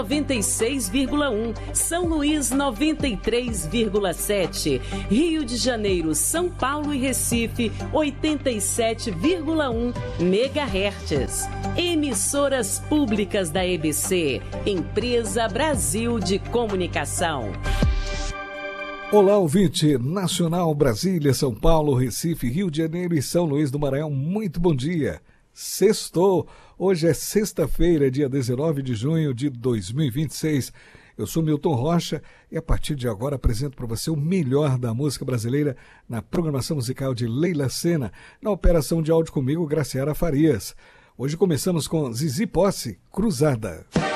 96,1, São Luís 93,7, Rio de Janeiro, São Paulo e Recife 87,1 MHz. Emissoras públicas da EBC, Empresa Brasil de Comunicação. Olá, ouvinte nacional, Brasília, São Paulo, Recife, Rio de Janeiro e São Luís do Maranhão, muito bom dia. Sextou, hoje é sexta-feira, dia 19 de junho de 2026. Eu sou Milton Rocha e a partir de agora apresento para você o melhor da música brasileira na programação musical de Leila Sena, na operação de áudio comigo, Graciela Farias. Hoje começamos com Zizi Posse, Cruzada.